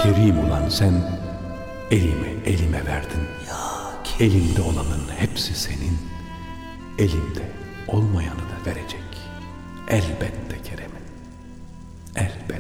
Kerim ulan sen elimi elime verdin. Elimde olanın hepsi senin, elimde olmayanı da verecek. Elbette Kerem'in, elbette.